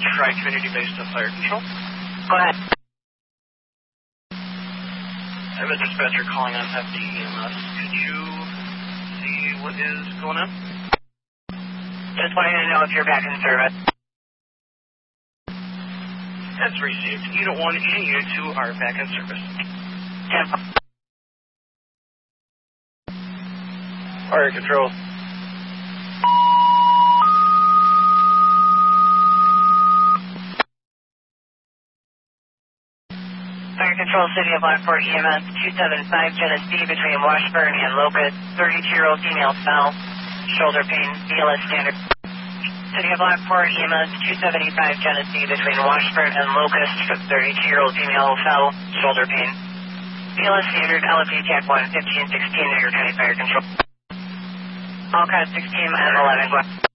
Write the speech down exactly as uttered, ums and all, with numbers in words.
try community-based fire control. Go ahead. I have a dispatcher calling on F D E M S. Could you see what is going on? Just wanting to know if you're back in service. That's received. Unit one and Unit two are back in service. ten. Fire control. Fire Control, City of Lockport, E M S two seven five, Genesee, between Washburn and Locust. thirty-two-year-old female fell. Shoulder pain, B L S standard. City of Lockport, E M S two seventy-five, Genesee, between Washburn and Locust. thirty-two-year-old female fell. Shoulder pain. B L S standard, L F U T A C one fifteen sixteen, Niagara County Fire Control. All cars sixteen and eleven, go ahead.